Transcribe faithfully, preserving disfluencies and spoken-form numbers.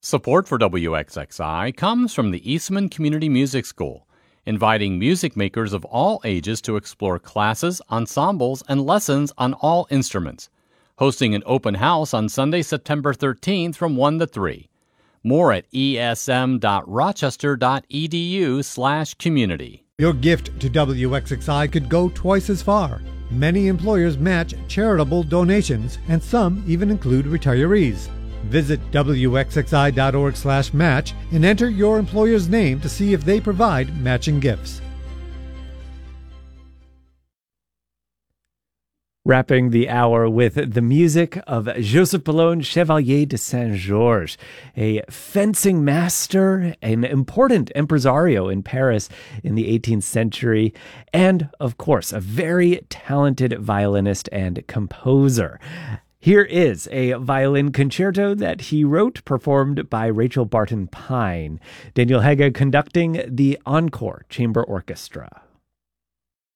Support for W X X I comes from the Eastman Community Music School, inviting music makers of all ages to explore classes, ensembles, and lessons on all instruments. Hosting an open house on Sunday, September thirteenth from one to three. More at esm.rochester.edu slash community. Your gift to W X X I could go twice as far. Many employers match charitable donations, and some even include retirees. Visit W X X I dot org slash match and enter your employer's name to see if they provide matching gifts. Wrapping the hour with the music of Joseph Boulogne Chevalier de Saint-Georges, a fencing master, an important impresario in Paris in the eighteenth century, and, of course, a very talented violinist and composer. Here is a violin concerto that he wrote, performed by Rachel Barton Pine. Daniel Hegge conducting the Encore Chamber Orchestra.